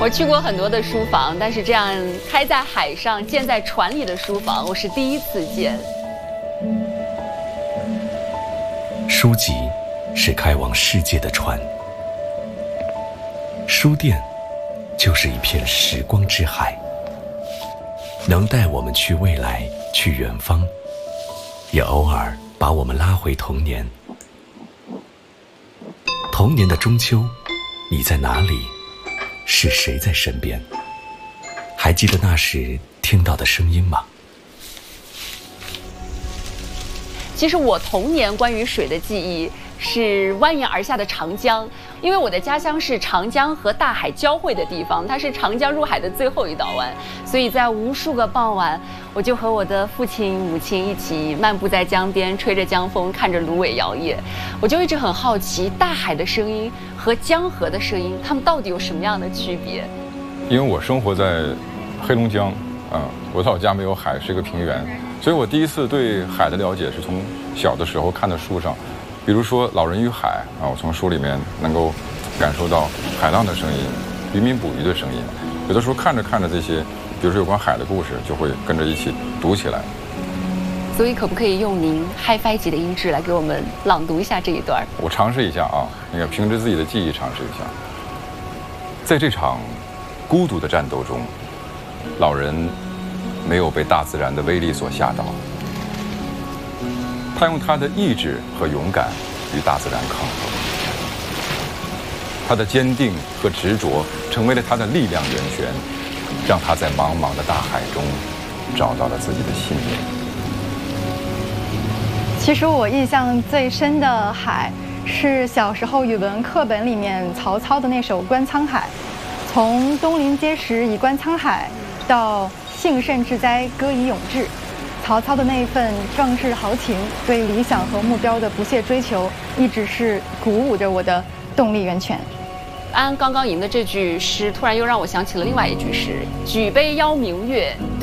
我去过很多的书房，但是这样开在海上、建在船里的书房，我是第一次见。 书籍是开往世界的船，书店就是一片时光之海，能带我们去未来，去远方，也偶尔把我们拉回童年。童年的中秋，你在哪里？是谁在身边？还记得那时听到的声音吗？ 其实我童年关于水的记忆是蜿蜒而下的长江，因为我的家乡是长江和大海交汇的地方，它是长江入海的最后一道湾，所以在无数个傍晚，我就和我的父亲、母亲一起漫步在江边，吹着江风，看着芦苇摇曳。我就一直很好奇，大海的声音和江河的声音，它们到底有什么样的区别？ 因为我生活在黑龙江，我老家没有海，是一个平原，所以我第一次对海的了解是从小的时候看的书上。比如说《老人与海》我从书里面能够感受到海浪的声音、渔民捕鱼的声音。有的时候看着看着这些，比如说有关海的故事，就会跟着一起读起来。 所以可不可以用您 Hi-Fi 级的音质来给我们朗读一下这一段？ 我尝试一下那个凭着自己的记忆尝试一下。在这场孤独的战斗中，老人没有被大自然的威力所吓倒。他用他的意志和勇敢与大自然抗衡，他的坚定和执着成为了他的力量源泉，让他在茫茫的大海中找到了自己的信念。 其实我印象最深的海是小时候语文课本里面曹操的那首《观沧海》，从东临碣石以观沧海，到幸甚至哉歌以咏志。曹操的那一份壮志豪情，对理想和目标的不懈追求，一直是鼓舞着我的动力源泉。 安刚刚吟的这句诗，突然又让我想起了另外一句诗：举杯邀明月，